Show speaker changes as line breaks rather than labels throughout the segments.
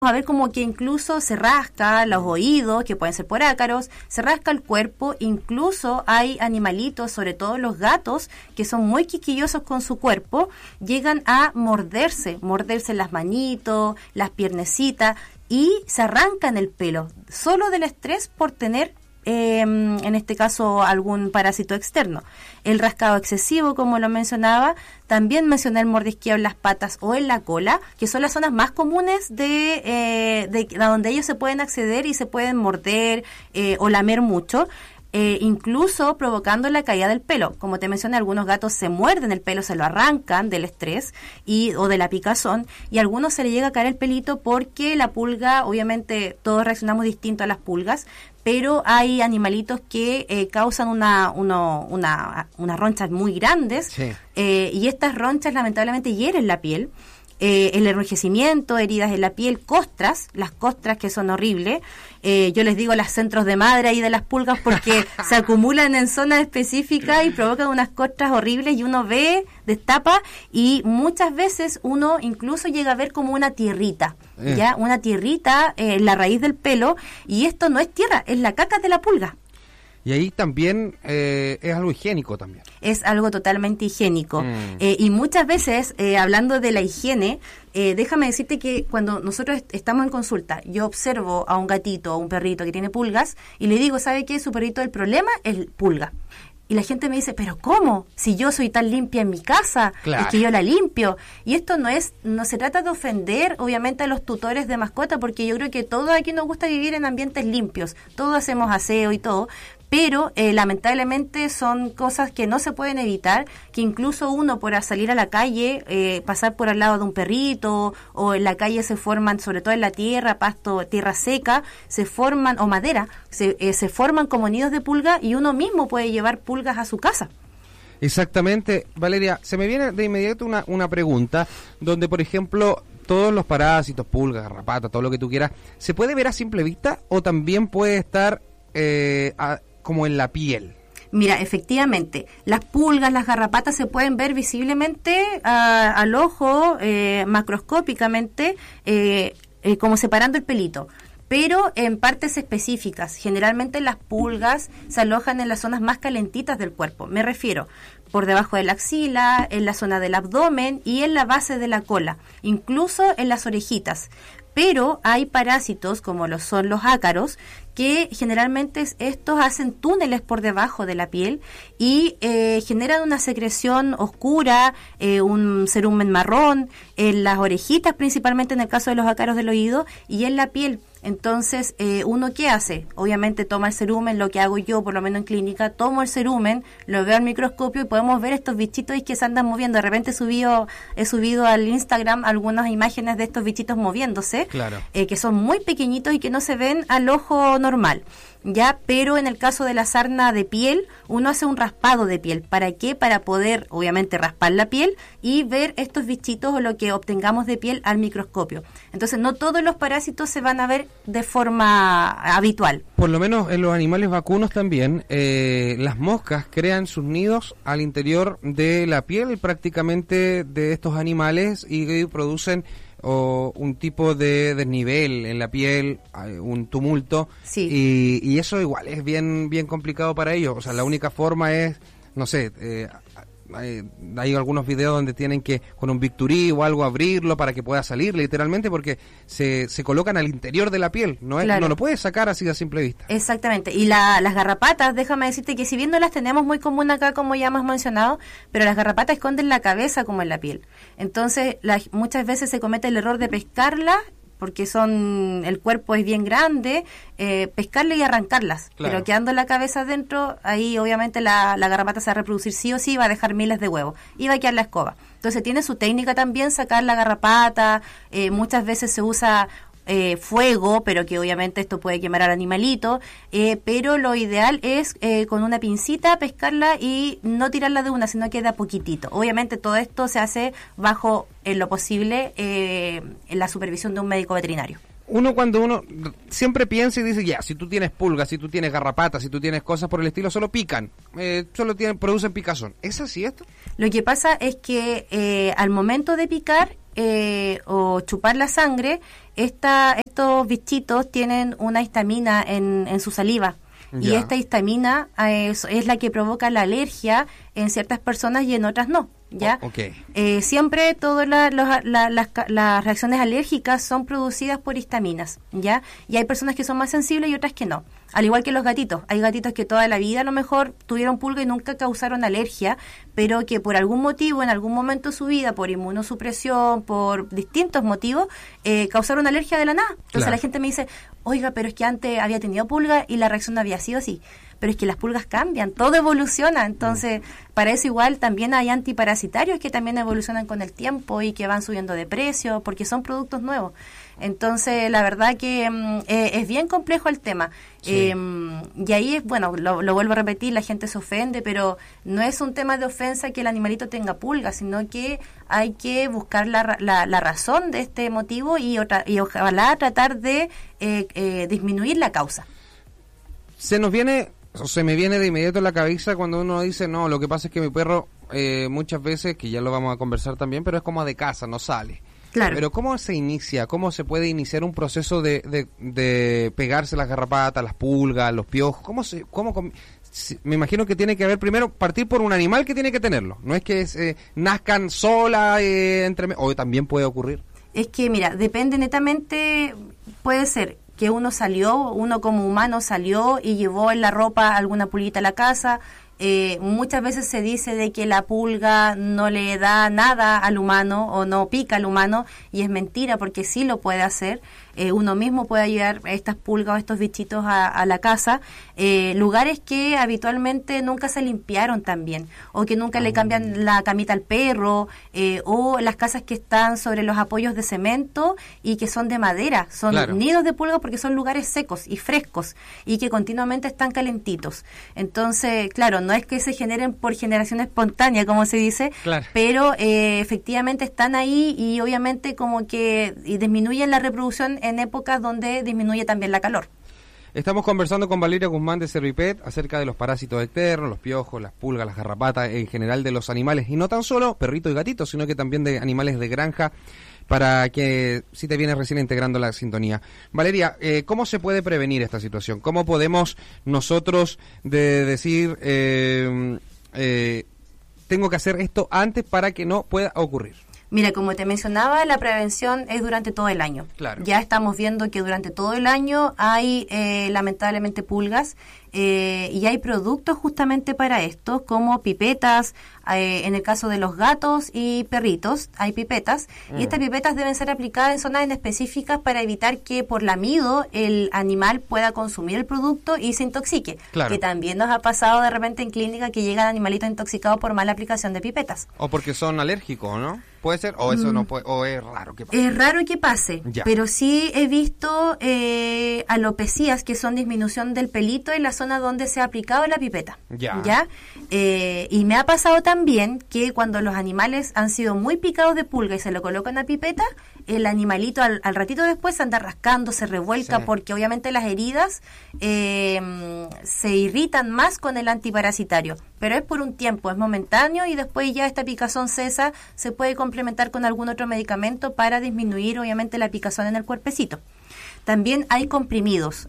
a ver como que incluso se rasca los oídos, que pueden ser por ácaros, se rasca el cuerpo, incluso hay animalitos, sobre todo los gatos, que son muy quisquillosos con su cuerpo, llegan a morderse las manitos, las piernecitas, y se arrancan el pelo, solo del estrés por tener en este caso algún parásito externo. El rascado excesivo, como lo mencionaba, también mencioné el mordisqueo en las patas o en la cola, que son las zonas más comunes de donde ellos se pueden acceder y se pueden morder o lamer mucho. Incluso provocando la caída del pelo. Como te mencioné, algunos gatos se muerden el pelo, se lo arrancan del estrés o de la picazón, y a algunos se le llega a caer el pelito porque la pulga, obviamente todos reaccionamos distinto a las pulgas, pero hay animalitos que causan unas ronchas muy grandes,
sí.
Y estas ronchas lamentablemente hieren la piel. El enrojecimiento, heridas en la piel, costras, las costras que son horribles. Yo les digo las centros de madre ahí de las pulgas porque se acumulan en zonas específicas y provocan unas costras horribles, y uno ve, destapa, y muchas veces uno incluso llega a ver como una tierrita, ¿ya? Una tierrita en la raíz del pelo, y esto no es tierra, es la caca de la pulga.
Y ahí también es algo higiénico también.
Es algo totalmente higiénico. Y muchas veces, hablando de la higiene, déjame decirte que cuando nosotros estamos en consulta, yo observo a un gatito o un perrito que tiene pulgas y le digo, ¿sabe qué? Su perrito, el problema es pulga. Y la gente me dice, ¿pero cómo? Si yo soy tan limpia en mi casa,
claro,
es que yo la limpio. Y esto no se trata de ofender, obviamente, a los tutores de mascota, porque yo creo que todos aquí nos gusta vivir en ambientes limpios. Todos hacemos aseo y todo, pero lamentablemente son cosas que no se pueden evitar, que incluso uno por salir a la calle, pasar por al lado de un perrito, o en la calle se forman, sobre todo en la tierra, pasto, tierra seca, se forman, o madera, se forman como nidos de pulga, y uno mismo puede llevar pulgas a su casa.
Exactamente. Valeria, se me viene de inmediato una pregunta, donde por ejemplo todos los parásitos, pulgas, garrapatas, todo lo que tú quieras, ¿se puede ver a simple vista o también puede estar como en la piel?
Mira, efectivamente, las pulgas, las garrapatas se pueden ver visiblemente al ojo, macroscópicamente, como separando el pelito, pero en partes específicas. Generalmente las pulgas se alojan en las zonas más calentitas del cuerpo. Me refiero por debajo de la axila, en la zona del abdomen y en la base de la cola, incluso en las orejitas. Pero hay parásitos, como lo son los ácaros, que generalmente estos hacen túneles por debajo de la piel y generan una secreción oscura, un cerumen marrón, en las orejitas, principalmente en el caso de los ácaros del oído, y en la piel. Entonces, ¿uno qué hace? Obviamente toma el cerumen, lo que hago yo, por lo menos en clínica, tomo el cerumen, lo veo al microscopio y podemos ver estos bichitos que se andan moviendo. De repente he subido al Instagram algunas imágenes de estos bichitos moviéndose,
claro,
que son muy pequeñitos y que no se ven al ojo normal. Ya, pero en el caso de la sarna de piel, uno hace un raspado de piel. ¿Para qué? Para poder, obviamente, raspar la piel y ver estos bichitos o lo que obtengamos de piel al microscopio. Entonces, no todos los parásitos se van a ver de forma habitual.
Por lo menos en los animales vacunos también, las moscas crean sus nidos al interior de la piel prácticamente de estos animales y producen un tipo de desnivel en la piel, un tumulto,
sí,
y eso igual es bien complicado para ellos. O sea, la única forma es, no sé, hay algunos videos donde tienen que con un bisturí o algo abrirlo para que pueda salir literalmente, porque se colocan al interior de la piel,
claro,
no lo puedes sacar así a simple vista.
Exactamente. Y las garrapatas, déjame decirte que si bien no las tenemos muy común acá, como ya hemos mencionado, pero las garrapatas esconden la cabeza como en la piel. Entonces, muchas veces se comete el error de pescarla, porque el cuerpo es bien grande, pescarla y arrancarlas, claro, pero quedando la cabeza adentro, ahí obviamente la garrapata se va a reproducir sí o sí, va a dejar miles de huevos y va a quedar la escoba. Entonces tiene su técnica también sacar la garrapata, muchas veces se usa fuego, pero que obviamente esto puede quemar al animalito, pero lo ideal es con una pincita pescarla y no tirarla de una, sino que de a poquitito. Obviamente todo esto se hace bajo, en lo posible, en la supervisión de un médico veterinario.
Cuando uno siempre piensa y dice, ya, si tú tienes pulgas, si tú tienes garrapatas, si tú tienes cosas por el estilo, solo pican, producen picazón. ¿Es así esto?
Lo que pasa es que al momento de picar, o chupar la sangre, estos bichitos tienen una histamina en su saliva. Y esta histamina es la que provoca la alergia en ciertas personas y en otras no. ¿Ya? Siempre todas las reacciones alérgicas son producidas por histaminas, ¿ya? Y hay personas que son más sensibles y otras que no. Al igual que los gatitos. Hay gatitos que toda la vida a lo mejor tuvieron pulga y nunca causaron alergia, pero que por algún motivo, en algún momento de su vida, por inmunosupresión, por distintos motivos, causaron alergia de la nada. Entonces la gente me dice, oiga, pero es que antes había tenido pulga y la reacción no había sido así. Pero es que las pulgas cambian, todo evoluciona, entonces para eso igual también hay antiparasitarios que también evolucionan con el tiempo y que van subiendo de precio porque son productos nuevos. Entonces la verdad que es bien complejo el tema. Sí. Y ahí es, bueno, lo vuelvo a repetir, la gente se ofende, pero no es un tema de ofensa que el animalito tenga pulgas, sino que hay que buscar la razón de este motivo y ojalá tratar de disminuir la causa.
Se me viene de inmediato a la cabeza cuando uno dice, no, lo que pasa es que mi perro muchas veces, que ya lo vamos a conversar también, pero es como de casa, no sale.
Claro.
Pero ¿cómo se inicia? ¿Cómo se puede iniciar un proceso de pegarse las garrapatas, las pulgas, los piojos? Me imagino que tiene que haber primero partir por un animal que tiene que tenerlo. No es que nazcan sola o también puede ocurrir.
Es que, mira, depende netamente, puede ser que uno como humano salió y llevó en la ropa alguna pulguita a la casa. Muchas veces se dice de que la pulga no le da nada al humano o no pica al humano, y es mentira porque sí lo puede hacer. Uno mismo puede llevar estas pulgas o estos bichitos a la casa. Lugares que habitualmente nunca se limpiaron también, o que nunca le cambian la camita al perro, o las casas que están sobre los apoyos de cemento y que son de madera, son nidos de pulgas porque son lugares secos y frescos y que continuamente están calentitos. Entonces, claro, no es que se generen por generación espontánea, como se dice, pero efectivamente están ahí y obviamente como que disminuyen la reproducción en épocas donde disminuye también la calor.
Estamos conversando con Valeria Guzmán de Servipet acerca de los parásitos externos, los piojos, las pulgas, las garrapatas, en general de los animales, y no tan solo perritos y gatitos, sino que también de animales de granja, para que si te vienes recién integrando la sintonía. Valeria, ¿cómo se puede prevenir esta situación? ¿Cómo podemos nosotros decir, tengo que hacer esto antes para que no pueda ocurrir?
Mira, como te mencionaba, la prevención es durante todo el año.
Claro.
Ya estamos viendo que durante todo el año hay lamentablemente pulgas y hay productos justamente para esto, como pipetas, en el caso de los gatos y perritos, hay pipetas, y estas pipetas deben ser aplicadas en zonas específicas para evitar que por lamido el animal pueda consumir el producto y se intoxique.
Claro.
Que también nos ha pasado de repente en clínica que llegan animalitos intoxicados por mala aplicación de pipetas.
O porque son alérgicos, ¿no? ¿Puede ser? ¿O eso no puede? ¿O es raro que pase?
Es raro que pase, pero sí he visto alopecias, que son disminución del pelito en la zona donde se ha aplicado la pipeta. ¿Ya? Y me ha pasado también que cuando los animales han sido muy picados de pulga y se lo colocan a pipeta, el animalito al ratito después se anda rascando, se revuelca, porque obviamente las heridas se irritan más con el antiparasitario. Pero es por un tiempo, es momentáneo, y después ya esta picazón cesa, se puede complementar con algún otro medicamento para disminuir obviamente la picazón en el cuerpecito. También hay comprimidos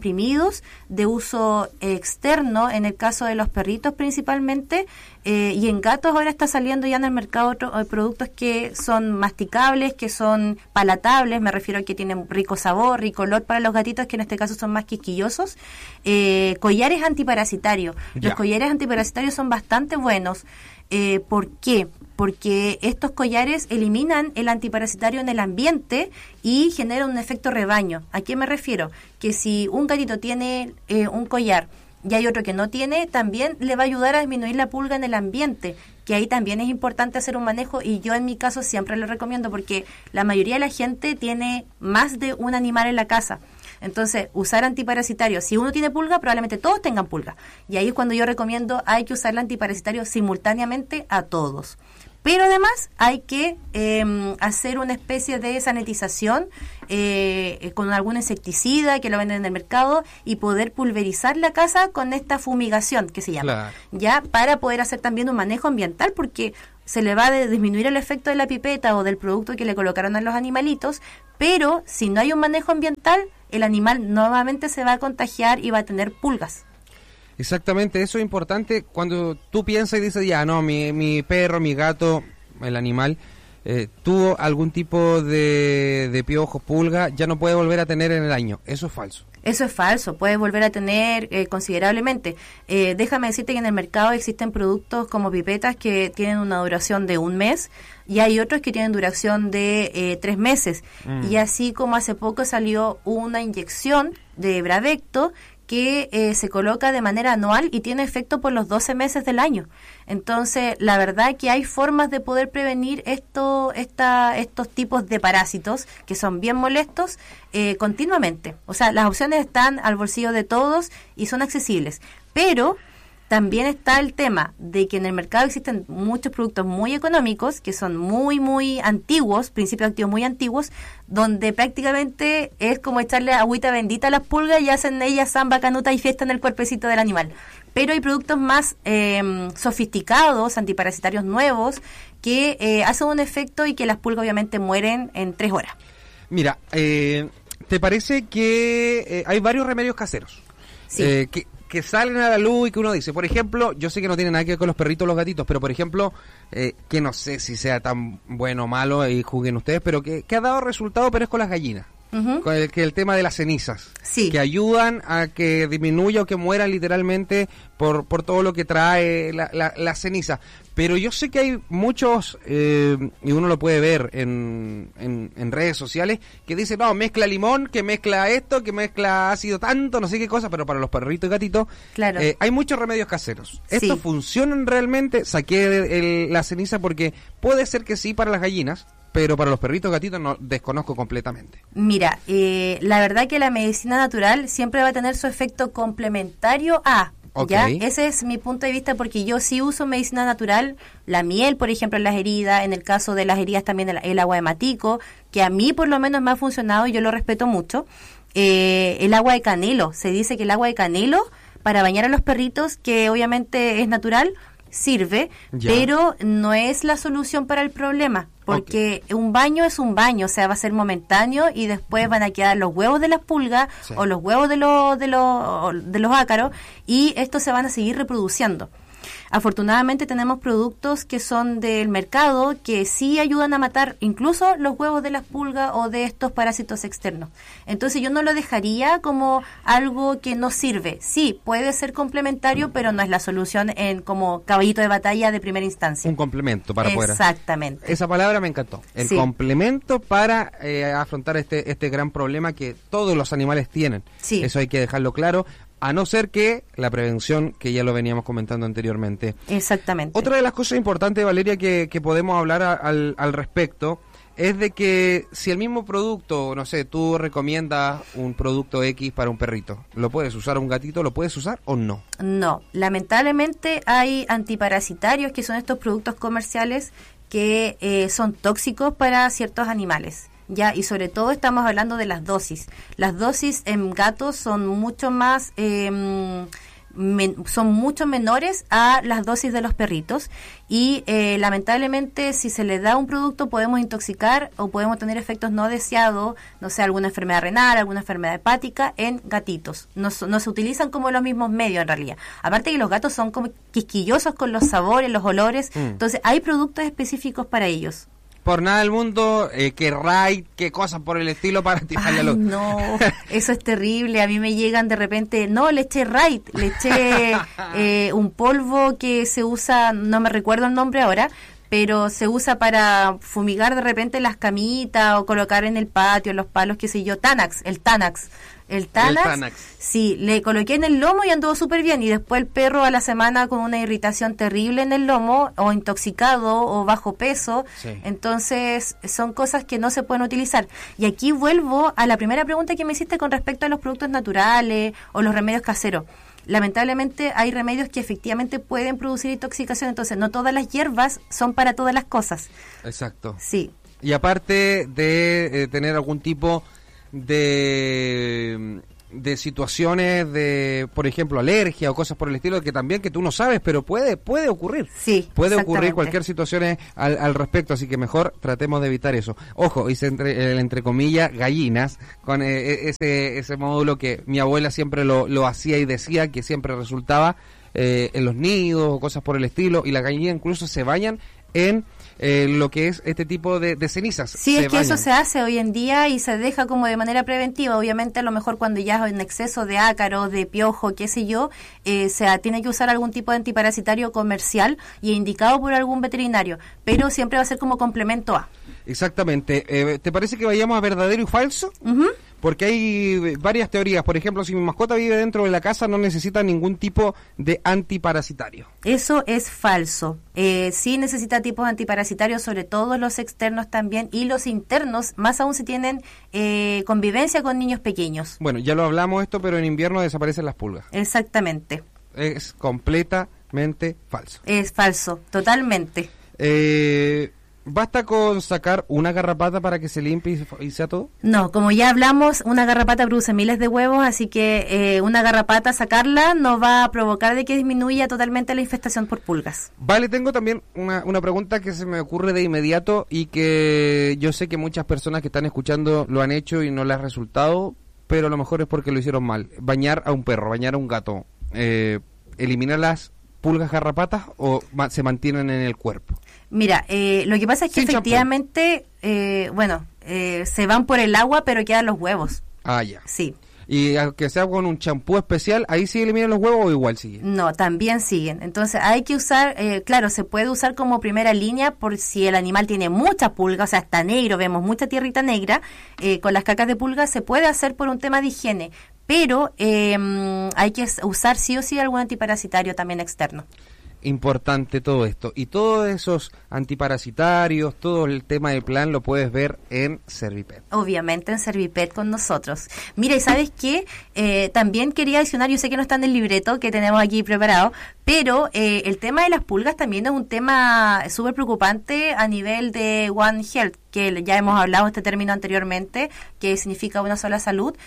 de uso externo, en el caso de los perritos principalmente, y en gatos ahora está saliendo ya en el mercado productos que son masticables, que son palatables, me refiero a que tienen rico sabor, rico olor para los gatitos, que en este caso son más quisquillosos. Collares antiparasitarios. Los collares antiparasitarios son bastante buenos. ¿Por qué? Porque estos collares eliminan el antiparasitario en el ambiente y generan un efecto rebaño. ¿A qué me refiero? Que si un gatito tiene un collar y hay otro que no tiene, también le va a ayudar a disminuir la pulga en el ambiente, que ahí también es importante hacer un manejo, y yo en mi caso siempre lo recomiendo porque la mayoría de la gente tiene más de un animal en la casa. Entonces, usar antiparasitario, si uno tiene pulga, probablemente todos tengan pulga. Y ahí es cuando yo recomiendo, hay que usar el antiparasitario simultáneamente a todos. Pero además hay que hacer una especie de sanitización con algún insecticida que lo venden en el mercado y poder pulverizar la casa con esta fumigación que se llama. Ya, para poder hacer también un manejo ambiental, porque se le va a disminuir el efecto de la pipeta o del producto que le colocaron a los animalitos, pero si no hay un manejo ambiental, el animal nuevamente se va a contagiar y va a tener pulgas.
Exactamente, eso es importante cuando tú piensas y dices, ya, no, mi perro, mi gato, el animal, tuvo algún tipo de piojo, pulga, ya no puede volver a tener en el año. Eso es falso.
Eso es falso, puede volver a tener considerablemente. Déjame decirte que en el mercado existen productos como pipetas que tienen una duración de 1 mes y hay otros que tienen duración de 3 meses. Y así como hace poco salió una inyección de Bravecto que se coloca de manera anual y tiene efecto por los 12 meses del año. Entonces, la verdad que hay formas de poder prevenir estos tipos de parásitos que son bien molestos continuamente. O sea, las opciones están al bolsillo de todos y son accesibles. Pero también está el tema de que en el mercado existen muchos productos muy económicos que son muy, muy antiguos, principios activos muy antiguos, donde prácticamente es como echarle agüita bendita a las pulgas y hacen ellas samba, canuta y fiesta en el cuerpecito del animal. Pero hay productos más sofisticados, antiparasitarios nuevos, que hacen un efecto y que las pulgas obviamente mueren en 3 horas.
Mira, ¿te parece que hay varios remedios caseros?
Sí.
Que salen a la luz y que uno dice, por ejemplo, yo sé que no tiene nada que ver con los perritos o los gatitos, pero por ejemplo, que no sé si sea tan bueno o malo, y juzguen ustedes, pero que ha dado resultado, pero es con las gallinas. Con el tema de las cenizas,
sí,
que ayudan a que disminuya o que muera literalmente por todo lo que trae la ceniza. Pero yo sé que hay muchos, y uno lo puede ver en redes sociales, que dicen, no, mezcla limón, que mezcla esto, que mezcla ácido tanto, no sé qué cosa, pero para los perritos y gatitos,
claro,
hay muchos remedios caseros.
Sí.
¿Estos funcionan realmente? Saqué la ceniza porque puede ser que sí para las gallinas, pero para los perritos y gatitos no, desconozco completamente.
Mira, la verdad que la medicina natural siempre va a tener su efecto complementario a...
Okay.
¿Ya? Ese es mi punto de vista porque yo sí uso medicina natural, la miel, por ejemplo, en las heridas, en el caso de las heridas también el agua de matico, que a mí por lo menos me ha funcionado y yo lo respeto mucho. El agua de canelo, se dice que el agua de canelo para bañar a los perritos, que obviamente es natural, sirve,
ya,
pero no es la solución para el problema, porque un baño es un baño, o sea, va a ser momentáneo y después van a quedar los huevos de las pulgas, sí, o los huevos de los ácaros y estos se van a seguir reproduciendo. Afortunadamente tenemos productos que son del mercado que sí ayudan a matar incluso los huevos de las pulgas o de estos parásitos externos. Entonces yo no lo dejaría como algo que no sirve. Sí, puede ser complementario, pero no es la solución en como caballito de batalla de primera instancia.
Un complemento para poder...
Exactamente.
Esa palabra me encantó. El
sí,
complemento para afrontar este gran problema que todos los animales tienen.
Sí.
Eso hay que dejarlo claro. A no ser que la prevención, que ya lo veníamos comentando anteriormente.
Exactamente.
Otra de las cosas importantes, Valeria, que podemos hablar al respecto, es de que si el mismo producto, no sé, tú recomiendas un producto X para un perrito, ¿lo puedes usar a un gatito? ¿Lo puedes usar o no?
No, lamentablemente hay antiparasitarios, que son estos productos comerciales que son tóxicos para ciertos animales. Ya, y sobre todo estamos hablando de las dosis. Las dosis en gatos son mucho más, son mucho menores a las dosis de los perritos y lamentablemente si se le da un producto podemos intoxicar o podemos tener efectos no deseados, no sé, alguna enfermedad renal, alguna enfermedad hepática en gatitos. No se utilizan como los mismos medios en realidad. Aparte que los gatos son como quisquillosos con los sabores, los olores, entonces hay productos específicos para ellos.
Por nada del mundo, que Raid, que cosas por el estilo para tirarle a los...
No, eso es terrible. A mí me llegan de repente, no, le eché Raid, le eché un polvo que se usa, no me recuerdo el nombre ahora, pero se usa para fumigar de repente las camitas o colocar en el patio, los palos, qué sé yo, el Tanax, sí, le coloqué en el lomo y anduvo súper bien y después el perro a la semana con una irritación terrible en el lomo o intoxicado o bajo peso, sí. Entonces son cosas que no se pueden utilizar. Y aquí vuelvo a la primera pregunta que me hiciste con respecto a los productos naturales o los remedios caseros. Lamentablemente hay remedios que efectivamente pueden producir intoxicación, entonces no todas las hierbas son para todas las cosas.
Exacto.
Sí.
Y aparte de tener algún tipo de de situaciones de, por ejemplo, alergia o cosas por el estilo, que también que tú no sabes, pero puede ocurrir.
Sí,
puede ocurrir cualquier situación al respecto, así que mejor tratemos de evitar eso. Ojo, hice entre comillas gallinas con ese módulo que mi abuela siempre lo hacía y decía que siempre resultaba en los nidos o cosas por el estilo, y las gallinas incluso se bañan en lo que es este tipo de cenizas.
Sí, es que eso se hace hoy en día y se deja como de manera preventiva. Obviamente a lo mejor cuando ya hay un exceso de ácaros, de piojo, qué sé yo, tiene que usar algún tipo de antiparasitario comercial y indicado por algún veterinario, pero siempre va a ser como complemento a.
Exactamente. ¿Te parece que vayamos a verdadero y falso?
Uh-huh.
Porque hay varias teorías. Por ejemplo, si mi mascota vive dentro de la casa, no necesita ningún tipo de antiparasitario.
Eso es falso. Sí necesita tipos antiparasitarios, sobre todo los externos también, y los internos, más aún si tienen convivencia con niños pequeños.
Bueno, ya lo hablamos esto, pero en invierno desaparecen las pulgas.
Exactamente.
Es completamente falso.
Es falso, totalmente.
¿Basta con sacar una garrapata para que se limpie y sea todo?
No, como ya hablamos, una garrapata produce miles de huevos, así que una garrapata, sacarla, no va a provocar de que disminuya totalmente la infestación por pulgas.
Vale, tengo también una pregunta que se me ocurre de inmediato y que yo sé que muchas personas que están escuchando lo han hecho y no les ha resultado, pero a lo mejor es porque lo hicieron mal. Bañar a un perro, bañar a un gato, ¿elimina las pulgas garrapatas o se mantienen en el cuerpo?
Mira, lo que pasa es que
sin
efectivamente, se van por el agua, pero quedan los huevos.
Ah, ya.
Sí.
Y aunque sea con un champú especial, ¿ahí sí eliminan los huevos o igual siguen?
No, también siguen. Entonces hay que usar, claro, se puede usar como primera línea por si el animal tiene mucha pulga, o sea, está negro, vemos mucha tierrita negra, con las cacas de pulga se puede hacer por un tema de higiene, pero hay que usar sí o sí algún antiparasitario también externo.
Importante todo esto. Y todos esos antiparasitarios, todo el tema del plan lo puedes ver en Servipet.
Obviamente en Servipet con nosotros. Mira, y ¿sabes qué? También quería adicionar, yo sé que no está en el libreto que tenemos aquí preparado, pero el tema de las pulgas también es un tema súper preocupante a nivel de One Health, que ya hemos hablado este término anteriormente, que significa una sola salud,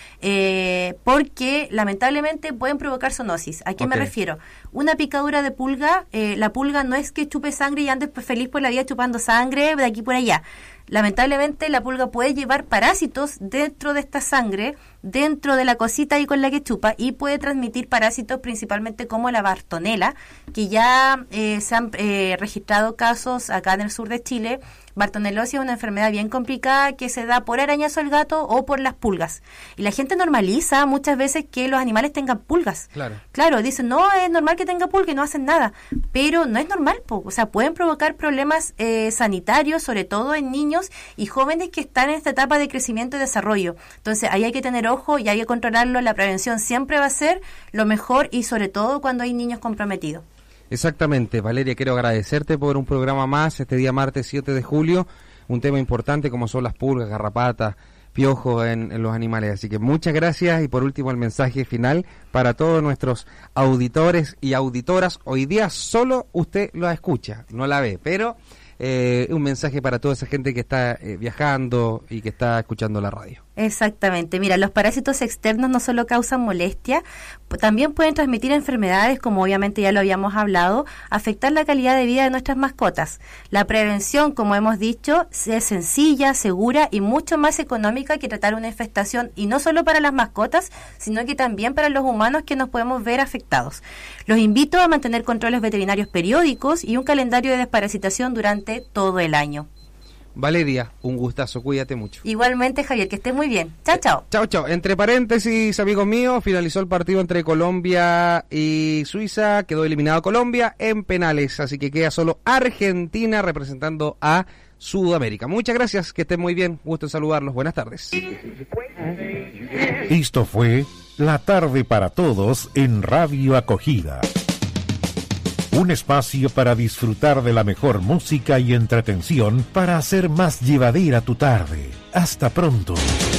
porque lamentablemente pueden provocar zoonosis. ¿A qué me refiero? Una picadura de pulga, la pulga no es que chupe sangre y andes feliz por la vida chupando sangre de aquí por allá. Lamentablemente la pulga puede llevar parásitos dentro de esta sangre, dentro de la cosita ahí con la que chupa, y puede transmitir parásitos principalmente como la bartonela, que ya se han registrado casos acá en el sur de Chile. Bartonelosis es una enfermedad bien complicada que se da por arañazo al gato o por las pulgas. Y la gente normaliza muchas veces que los animales tengan pulgas. Claro, dicen, no, es normal que tenga pulga y no hacen nada. Pero no es normal, o sea, pueden provocar problemas sanitarios, sobre todo en niños y jóvenes que están en esta etapa de crecimiento y desarrollo. Entonces, ahí hay que tener ojo y hay que controlarlo. La prevención siempre va a ser lo mejor y sobre todo cuando hay niños comprometidos.
Exactamente, Valeria, quiero agradecerte por un programa más este día martes 7 de julio, un tema importante como son las pulgas, garrapatas, piojos en los animales, así que muchas gracias. Y por último el mensaje final para todos nuestros auditores y auditoras. Hoy día solo usted la escucha, no la ve, pero un mensaje para toda esa gente que está viajando y que está escuchando la radio.
Exactamente. Mira, los parásitos externos no solo causan molestia, también pueden transmitir enfermedades, como obviamente ya lo habíamos hablado, afectar la calidad de vida de nuestras mascotas. La prevención, como hemos dicho, es sencilla, segura y mucho más económica que tratar una infestación, y no solo para las mascotas, sino que también para los humanos que nos podemos ver afectados. Los invito a mantener controles veterinarios periódicos y un calendario de desparasitación durante todo el año.
Valeria, un gustazo, cuídate mucho.
Igualmente, Javier, que estés muy bien. Chao, chao.
Chao, chao. Entre paréntesis, amigos míos, finalizó el partido entre Colombia y Suiza. Quedó eliminado Colombia en penales, así que queda solo Argentina representando a Sudamérica. Muchas gracias, que estén muy bien. Gusto en saludarlos. Buenas tardes.
Esto fue La Tarde para Todos en Radio Acogida. Un espacio para disfrutar de la mejor música y entretención para hacer más llevadera tu tarde. Hasta pronto.